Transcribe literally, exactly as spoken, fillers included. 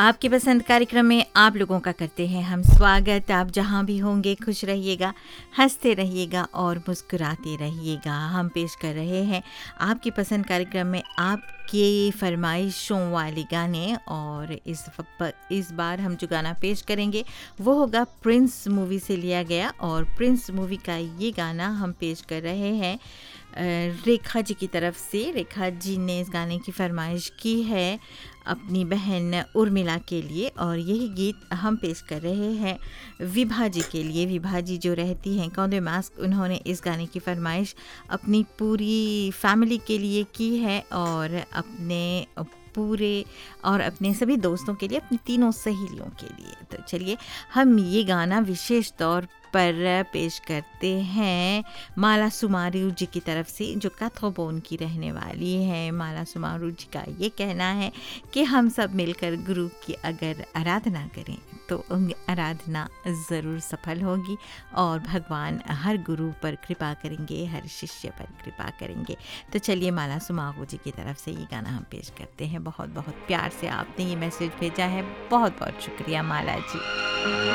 आपकी पसंद कार्यक्रम में आप लोगों का करते हैं हम स्वागत। आप जहां भी होंगे खुश रहिएगा, हंसते रहिएगा और मुस्कुराते रहिएगा। हम पेश कर रहे हैं आपकी पसंद कार्यक्रम में आपकी फरमाइशों वाले गाने, और इस इस बार हम जो गाना पेश करेंगे वो होगा प्रिंस मूवी से लिया गया। और प्रिंस मूवी का ये गाना हम पेश कर रहे हैं रेखा जी की तरफ से। रेखा जी ने इस गाने की फरमाइश की है अपनी बहन उर्मिला के लिए, और यही गीत हम पेश कर रहे हैं विभा जी के लिए। विभा जी जो रहती हैं कौंदे मास्क, उन्होंने इस गाने की फरमाइश अपनी पूरी फैमिली के लिए की है, और अपने पूरे और अपने सभी दोस्तों के लिए, अपनी तीनों सहेलियों के लिए। तो चलिए हम ये गाना विशेष तौर पर पेश करते हैं माला सुमारू जी की तरफ से, जो कैथोबोन की रहने वाली है। माला सुमारू जी का ये कहना है कि हम सब मिलकर गुरु की अगर आराधना करें तो उनकी आराधना ज़रूर सफल होगी, और भगवान हर गुरु पर कृपा करेंगे, हर शिष्य पर कृपा करेंगे। तो चलिए माला सुमारू जी की तरफ से ये गाना हम पेश करते हैं। बहुत बहुत प्यार से आपने ये मैसेज भेजा है, बहुत बहुत शुक्रिया माला जी।